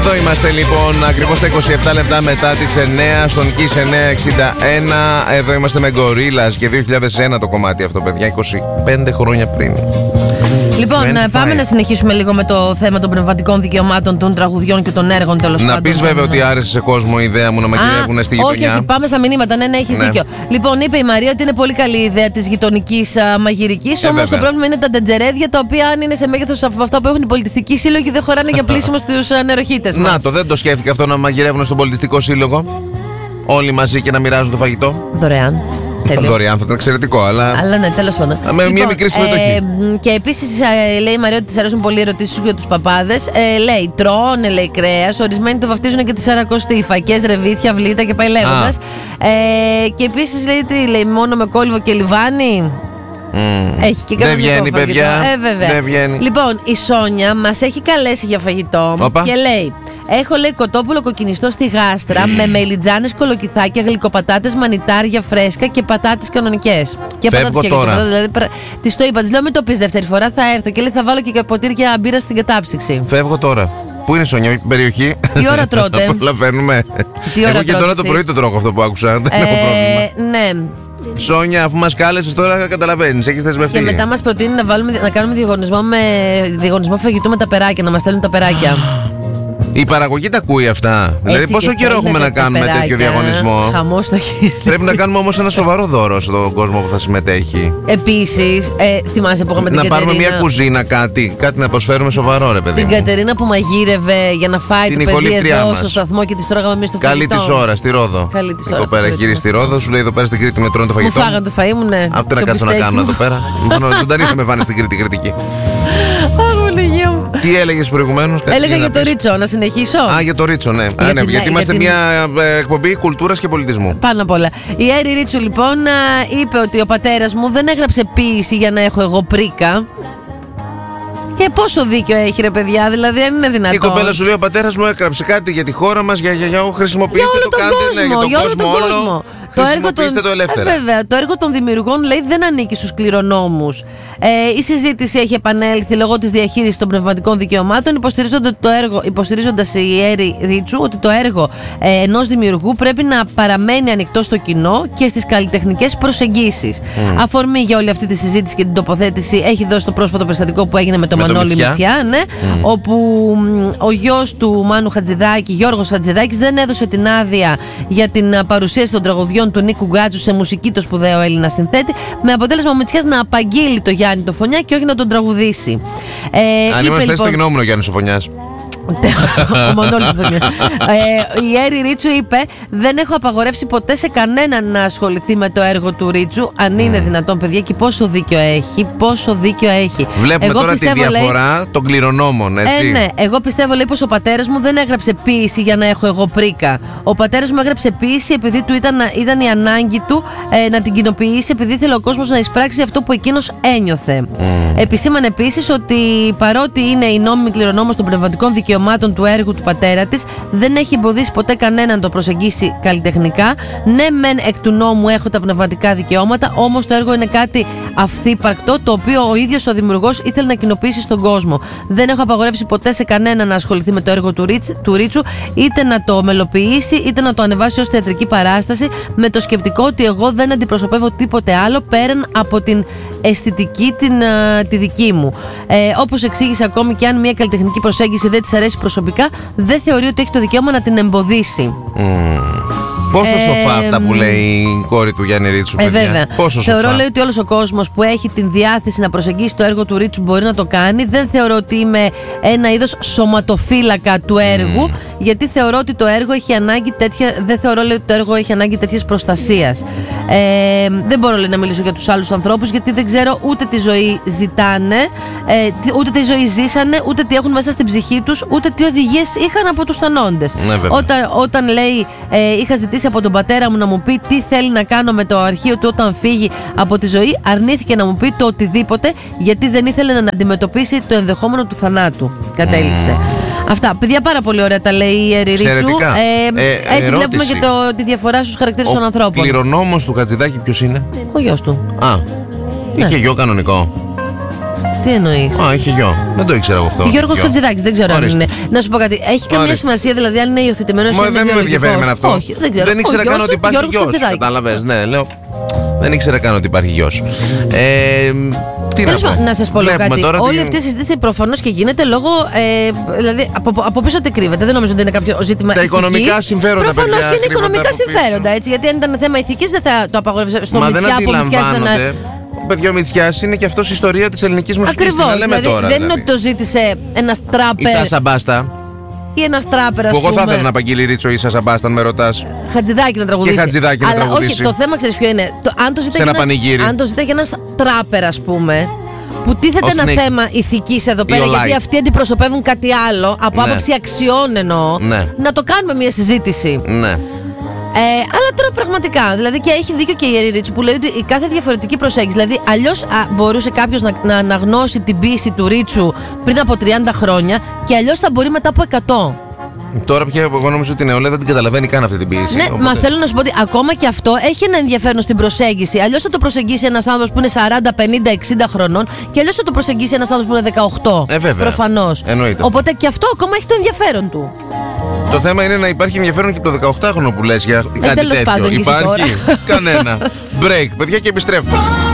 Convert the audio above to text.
Εδώ είμαστε λοιπόν, ακριβώς τα 27 λεπτά μετά τις 9 στον Kiss 961. Εδώ είμαστε με Gorillaz και 2001 το κομμάτι αυτό, παιδιά, 25 χρόνια πριν. Λοιπόν, 25. Πάμε να συνεχίσουμε λίγο με το θέμα των πνευματικών δικαιωμάτων, των τραγουδιών και των έργων, τέλος πάντων. Να πεις βέβαια ότι άρεσε σε κόσμο η ιδέα μου να μαγειρεύουν στη γειτονιά. Όχι, πάμε στα μηνύματα. Ναι, έχεις δίκιο. Λοιπόν, είπε η Μαρία ότι είναι πολύ καλή η ιδέα της γειτονικής μαγειρικής. Όμως το πρόβλημα είναι τα ντετζερέδια, τα οποία αν είναι σε μέγεθος από αυτά που έχουν οι πολιτιστικοί σύλλογοι, δεν χωράνε για πλήσιμο στους νεροχύτες μας. Να το, δεν το σκέφτηκε αυτό να μαγειρεύουν στον πολιτιστικό σύλλογο όλοι μαζί και να μοιράζουν το φαγητό. Δωρεάν. Δωρεάν θα ήταν εξαιρετικό, αλλά ναι, τέλος πάντων. Με μια μικρή συμμετοχή. Και επίσης λέει η Μαρία ότι της αρέσουν πολύ οι ερωτήσεις για τους παπάδες. Λέει, τρώνε, λέει, κρέας. Ορισμένοι το βαφτίζουν και τη Σαρακοστή. Φακές, ρεβίθια, βλήτα και πάει λέγοντας. Και επίσης λέει, τι λέει, μόνο με κόλυβο και λιβάνι. Έχει και δεν βγαίνει, παιδιά. Βέβαια. Δεν βγαίνει. Λοιπόν, η Σόνια μας έχει καλέσει για φαγητό. Και λέει, έχω, λέει, κοτόπουλο κοκκινιστό στη γάστρα με μελιτζάνες, κολοκυθάκια, γλυκοπατάτες, μανιτάρια φρέσκα και πατάτες κανονικές. Και φεύγω τώρα. Δηλαδή, της το είπα, της λέω, μην το πεις δεύτερη φορά, θα έρθω. Και λέει, θα βάλω και ποτήρια μπύρα στην κατάψυξη. Φεύγω τώρα. Πού είναι η Σόνια, περιοχή? Τι ώρα τρώτε? Προλαβαίνουμε. Εγώ και τώρα το πρωί το τρώω αυτό που άκουσα. Δεν έχω πρόβλημα. Ναι. Σόνια, αφού μας κάλεσες τώρα, καταλαβαίνεις, έχεις δεσμευτεί. Και μετά μας προτείνει να κάνουμε διαγωνισμό φαγητού με τα περάκια, να μας στέλνουν τα περάκια. Η παραγωγή τα ακούει αυτά. Δηλαδή, πόσο καιρό έχουμε να κάνουμε τέτοιο διαγωνισμό? Χαμός στο χέρι. Πρέπει να κάνουμε όμως ένα σοβαρό δώρο στον κόσμο που θα συμμετέχει. Επίσης, θυμάσαι που είχαμε την Κατερίνα. Να πάρουμε μια κουζίνα, κάτι να προσφέρουμε σοβαρό, ρε παιδί. Την Κατερίνα που μαγείρευε για να φάει το παιδί εδώ στο σταθμό και τη τρώγαμε εμείς στο φαγητό. Καλή τη ώρα στη Ρόδο. Εδώ πέρα γύρει στη Ρόδο, σου λέει εδώ πέρα στην Κρήτη με τρώνε το φαγητό. Μου φάγαν το φαΐ μου, ναι. Αυτό να κάτσω να κάνω εδώ πέρα. Ζωντανή θα με βάνε στην Κρήτη κριτική. Τι έλεγες προηγουμένως? Έλεγα για το Ρίτσο, να συνεχίσω. Για το Ρίτσο, ναι. Γιατί είμαστε μια εκπομπή κουλτούρας και πολιτισμού. Πάνω απ' όλα. Η Έρη Ρίτσου λοιπόν είπε ότι ο πατέρας μου δεν έγραψε ποίηση για να έχω εγώ πρίκα. Και πόσο δίκιο έχει, ρε παιδιά, δηλαδή δεν είναι δυνατόν. Η κοπέλα σου λέει: ο πατέρας μου έγραψε κάτι για τη χώρα μας, για χρησιμοποιήστε για το, κάντε για όλο τον κόσμο. Χρησιμοποιήστε το ελεύθερα. Βέβαια, το έργο των δημιουργών, λέει, δεν ανήκει στους κληρονόμους. Η συζήτηση έχει επανέλθει λόγω της διαχείρισης των πνευματικών δικαιωμάτων, υποστηρίζοντας η Έρη Ρίτσου ότι το έργο ενός δημιουργού πρέπει να παραμένει ανοιχτό στο κοινό και στις καλλιτεχνικές προσεγγίσεις. Αφορμή για όλη αυτή τη συζήτηση και την τοποθέτηση έχει δώσει το πρόσφατο περιστατικό που έγινε με τον Μανώλη Μητσιά, ναι, όπου ο γιος του Μάνου Χατζηδάκη, Γιώργος Χατζηδάκης, δεν έδωσε την άδεια για την παρουσίαση των τραγουδιών του Νίκου Γκάτσου σε μουσική, το σπουδαίο Έλληνα συνθέτη, με αποτέλεσμα ο Μητσιάς να απαγγείλει το Γιάννη το Φωνιά και όχι να τον τραγουδήσει. Αν ήμουν στο γινόμουν ο Γιάννης ο Φωνιάς. Ο Μανώλης Φωνιάς. Η Έρη Ρίτσου είπε: δεν έχω απαγορεύσει ποτέ σε κανέναν να ασχοληθεί με το έργο του Ρίτσου. Αν είναι δυνατόν, παιδιά, και πόσο δίκιο έχει. Πόσο δίκιο έχει. Βλέπουμε τώρα τη διαφορά, λέει, των κληρονόμων, έτσι. Ναι, εγώ πιστεύω, λέει, πως ο πατέρας μου δεν έγραψε ποίηση για να έχω εγώ πρίκα. Ο πατέρας μου έγραψε ποίηση επειδή του ήταν η ανάγκη του να την κοινοποιήσει, επειδή ήθελε ο κόσμος να εισπράξει αυτό που εκείνος ένιωθε. Επισήμανε επίσης ότι παρότι είναι η νόμιμη κληρονόμος των πνευματικών δικαιωμάτων του έργου του πατέρα της, δεν έχει εμποδίσει ποτέ κανέναν να το προσεγγίσει καλλιτεχνικά. Ναι, μεν εκ του νόμου έχω τα πνευματικά δικαιώματα, όμως το έργο είναι κάτι αυθύπαρκτο, το οποίο ο ίδιος ο δημιουργός ήθελε να κοινοποιήσει στον κόσμο. Δεν έχω απαγορεύσει ποτέ σε κανέναν να ασχοληθεί με το έργο του Ρίτσου, είτε να το μελοποιήσει, είτε να το ανεβάσει ως θεατρική παράσταση, με το σκεπτικό ότι εγώ δεν αντιπροσωπεύω τίποτε άλλο πέραν από την αισθητική τη δική μου. Όπως εξήγησε, ακόμη και αν μια καλλιτεχνική προσέγγιση δεν της αρέσει προσωπικά, δεν θεωρεί ότι έχει το δικαίωμα να την εμποδίσει. Πόσο σοφά αυτά που λέει η κόρη του Γιάννη Ρίτσου, παιδιά. Βέβαια. Πόσο σοφά. Θεωρώ, λέει, ότι όλος ο κόσμος που έχει την διάθεση να προσεγγίσει το έργο του Ρίτσου μπορεί να το κάνει. Δεν θεωρώ ότι είμαι ένα είδος σωματοφύλακα του έργου, γιατί θεωρώ ότι το έργο έχει ανάγκη δεν θεωρώ, λέει, ότι το έργο έχει ανάγκη τέτοιας προστασίας. Δεν μπορώ, λέει, να μιλήσω για τους άλλους ανθρώπους, γιατί δεν ξέρω ούτε τι ζωή ζητάνε, ούτε τι ζωή ζήσανε, ούτε τι έχουν μέσα στην ψυχή τους, ούτε τι οδηγίες είχαν από τους θανόντες. Όταν λέει, είχα ζητήσει από τον πατέρα μου να μου πει τι θέλει να κάνω με το αρχείο του όταν φύγει από τη ζωή, αρνήθηκε να μου πει το οτιδήποτε, γιατί δεν ήθελε να αντιμετωπίσει το ενδεχόμενο του θανάτου. Κατέληξε. Αυτά. Παιδιά, πάρα πολύ ωραία τα λέει η Έρη Ρίτσου. Έτσι βλέπουμε και τη διαφορά στους χαρακτήρες των ανθρώπων. Ο κληρονόμος του Χατζηδάκη ποιος είναι? Ο γιος του. Είχε γιο κανονικό. Τι εννοείς? Α, είχε γιο. Δεν το ήξερα εγώ αυτό. Γιώργος Χατζηδάκης, δεν ξέρω αν είναι. Να σου πω κάτι. Έχει καμία σημασία δηλαδή αν είναι υιοθετημένος ή δεν με ενδιαφέρει με αυτό. Όχι, δεν ξέρω. Δεν ήξερα καν ότι υπάρχει γιος. Κατάλαβες, ναι, λέω. Δεν ήξερα καν ότι υπάρχει γιος. Τι να σας πω κάτι. Όλη αυτή η συζήτηση προφανώς και γίνεται λόγω. Δηλαδή από πίσω τι κρύβεται. Δεν νομίζω ότι είναι κάποιο ζήτημα ηθικής. Τα οικονομικά συμφέροντα. Προφανώς και είναι οικονομικά συμφέροντα. Έτσι, γιατί αν ήταν θέμα ηθικής δεν θα το απαγορεύσε στο Μητσιά που Μητσιάς Παιδιά, ο Μητσιάς είναι και αυτός η ιστορία της ελληνικής μουσικής. Ακριβώς. Δηλαδή, δεν είναι ότι το ζήτησε ένας τράπερ. Η Σάσα Μπάστα. Ή ένας τράπερ, που εγώ θα ήθελα να απαγγείλει Ρίτσο ή Σάσα Μπάστα, αν με ρωτάς. Χατζηδάκι να τραγουδήσει. Και Χατζηδάκι να τραγουδήσει. Όχι, το θέμα ξέρεις ποιο είναι. Αν το ζητάει για ένας τράπερ, ας πούμε, που τίθεται ένα θέμα ηθικής εδώ πέρα, γιατί αυτοί αντιπροσωπεύουν κάτι άλλο, από άποψη αξιών εννοώ, να το κάνουμε μια συζήτηση. Ναι. Αλλά τώρα πραγματικά, δηλαδή και έχει δίκιο και η Ιερή Ρίτσου που λέει ότι η κάθε διαφορετική προσέγγιση, δηλαδή αλλιώς μπορούσε κάποιος να αναγνώσει την ποίηση του Ρίτσου πριν από 30 χρόνια και αλλιώς θα μπορεί μετά από 100. Τώρα πια εγώ νομίζω ότι η νεολαία δεν την καταλαβαίνει καν αυτή την ποίηση. Ναι, οπότε... μα θέλω να σου πω ότι ακόμα και αυτό έχει ένα ενδιαφέρον στην προσέγγιση. Αλλιώς θα το προσεγγίσει ένας άνθρωπος που είναι 40, 50, 60 χρονών και αλλιώς θα το προσεγγίσει ένας άνθρωπος που είναι 18. Βέβαια. Προφανώς. Εννοείται. Οπότε και αυτό ακόμα έχει το ενδιαφέρον του. Το θέμα είναι να υπάρχει ενδιαφέρον και το 18χρονο που λες για κάτι τέτοιο. Πάντων, υπάρχει κανένα. Break, παιδιά, και επιστρέφουμε.